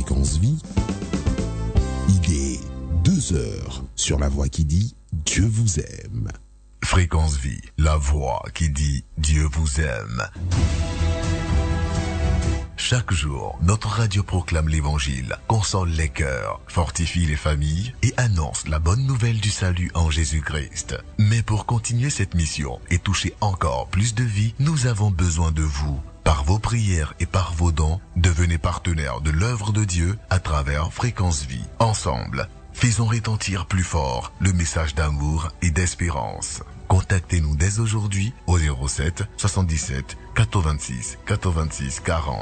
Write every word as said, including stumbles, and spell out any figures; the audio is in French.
Fréquence Vie. Il est deux heures sur la voix qui dit Dieu vous aime. Fréquence Vie, la voix qui dit Dieu vous aime. Chaque jour, notre radio proclame l'évangile, console les cœurs, fortifie les familles et annonce la bonne nouvelle du salut en Jésus-Christ. Mais pour continuer cette mission et toucher encore plus de vies, nous avons besoin de vous. Par vos prières et par vos dons, devenez partenaires de l'œuvre de Dieu à travers Fréquence Vie. Ensemble, faisons retentir plus fort le message d'amour et d'espérance. Contactez-nous dès aujourd'hui au zéro sept soixante-dix-sept quatre-vingt-six quatre-vingt-six quarante.